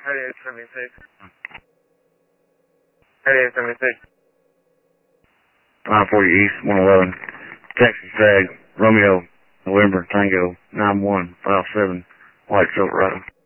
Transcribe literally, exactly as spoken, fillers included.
thirty-eight seventy-six. thirty-eight seventy-six. nine forty East, one eleven. Texas Drag, Romeo, November, Tango, nine one five seven, White Silverado.